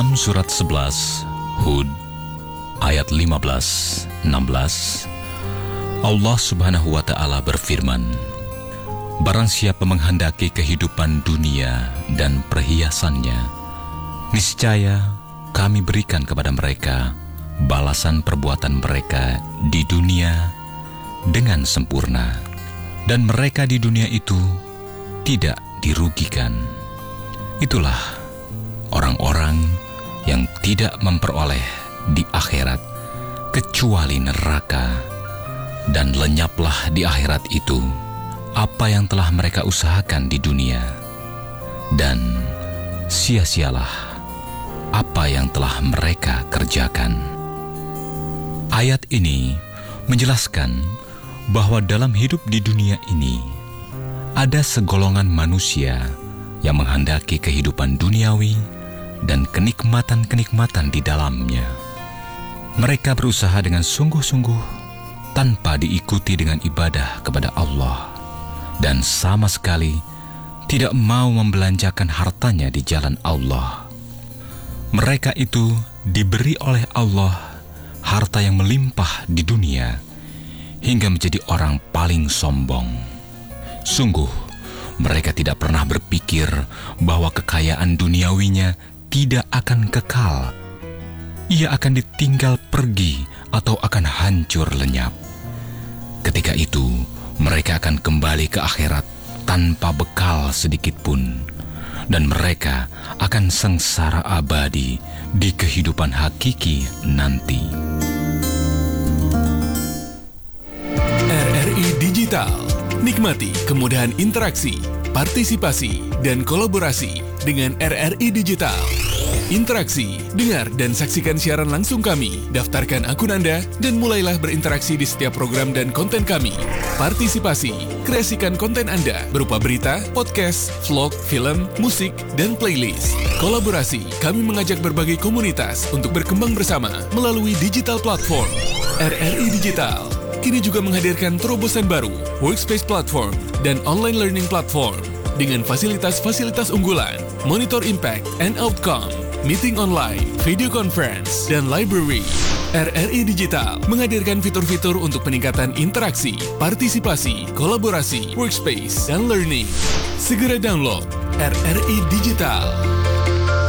Dalam surat 11 Hud ayat 15-16, Allah Subhanahu wa Ta'ala berfirman, "Barang siapa menghendaki kehidupan dunia dan perhiasannya, niscaya kami berikan kepada mereka balasan perbuatan mereka di dunia dengan sempurna, dan mereka di dunia itu tidak dirugikan." Itulah orang-orang yang tidak memperoleh di akhirat kecuali neraka, dan lenyaplah di akhirat itu apa yang telah mereka usahakan di dunia, dan sia-sialah apa yang telah mereka kerjakan. Ayat ini menjelaskan bahwa dalam hidup di dunia ini ada segolongan manusia yang menghendaki kehidupan duniawi dan kenikmatan-kenikmatan di dalamnya. Mereka berusaha dengan sungguh-sungguh tanpa diikuti dengan ibadah kepada Allah, dan sama sekali tidak mau membelanjakan hartanya di jalan Allah. Mereka itu diberi oleh Allah harta yang melimpah di dunia hingga menjadi orang paling sombong. Sungguh, mereka tidak pernah berpikir bahwa kekayaan duniawinya tidak akan kekal. Ia akan ditinggal pergi atau akan hancur lenyap. Ketika itu, mereka akan kembali ke akhirat tanpa bekal sedikit pun, dan mereka akan sengsara abadi di kehidupan hakiki nanti. RRI Digital. Nikmati kemudahan interaksi, partisipasi, dan kolaborasi dengan RRI Digital. Interaksi, dengar dan saksikan siaran langsung kami, daftarkan akun Anda, dan mulailah berinteraksi di setiap program dan konten kami. Partisipasi, kreasikan konten Anda berupa berita, podcast, vlog, film, musik, dan playlist. Kolaborasi, kami mengajak berbagai komunitas untuk berkembang bersama melalui digital platform. RRI Digital kini juga menghadirkan terobosan baru, workspace platform, dan online learning platform dengan fasilitas-fasilitas unggulan, monitor impact and outcome, meeting online, video conference, dan library. RRI Digital menghadirkan fitur-fitur untuk peningkatan interaksi, partisipasi, kolaborasi, workspace, dan learning. Segera download RRI Digital.